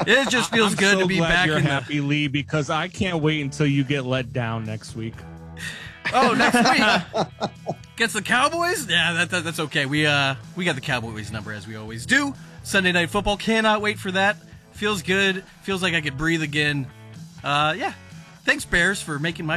It just feels good to be back You're in happy, Lee, because I can't wait until you get let down next week. Oh, next week against the Cowboys? Yeah, that's okay. We got the Cowboys number as we always do. Sunday Night Football. Cannot wait for that. Feels good. Feels like I could breathe again. Yeah. Thanks, Bears, for making my